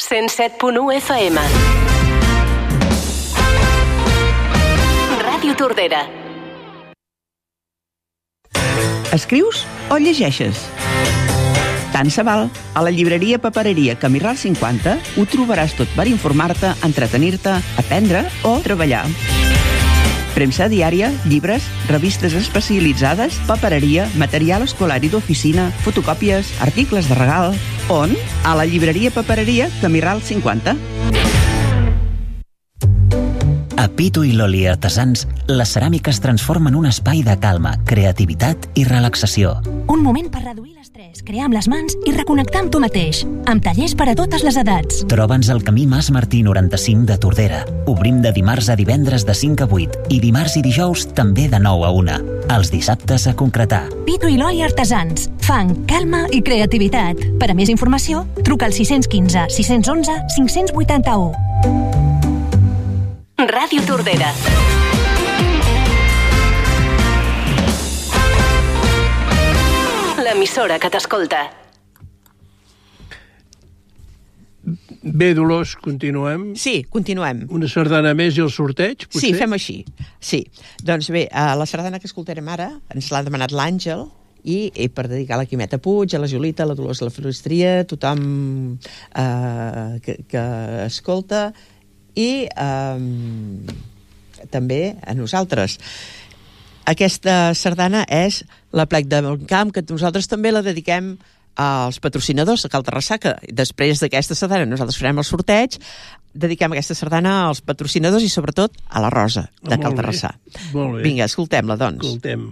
107.1 FM. Ràdio Tordera. Escrius o llegeixes? Tant se val. A la llibreria Papereria Camí Ral 50 ho trobaràs tot per informar-te, entretenir-te, aprendre o treballar. Premsa diària, llibres, revistes especialitzades, papereria, material escolar i d'oficina, fotocòpies, articles de regal. On? A la llibreria Papereria Camí Ral 50. A Pitu i Loli Artesans, la ceràmica es transforma en un espai de calma, creativitat i relaxació. Un moment per reduir l'estrès, crear amb les mans i reconnectar amb tu mateix. Amb tallers per a totes les edats. Troba'ns al camí Mas Martí 95 de Tordera. Obrim de dimarts a divendres de 5 a 8 i dimarts i dijous també de 9 a 1. Els dissabtes a concretar. Pitu i Loli Artesans. Fang, calma i creativitat. Per a més informació, truca al 615 611 581. Ràdio Tordera. L'emissora que t'escolta. Bé, Dolors, continuem. Sí, continuem. Una sardana més i el sorteig, potser? Sí, fem així. Sí. Doncs bé, la sardana que escoltarem ara ens l'ha demanat l'Àngel i per dedicar a la Quimeta Puig, a la Julita, a la Dolors de la Floristria, tothom que escolta i també a nosaltres. Aquesta sardana és la Plec de Montcamp, que nosaltres també la dediquem als patrocinadors de Cal Terrassà, que després d'aquesta sardana nosaltres farem el sorteig, dediquem aquesta sardana als patrocinadors i sobretot a la Rosa de Cal Terrassà. Molt bé. Vinga, escoltem-la, doncs. Escoltem.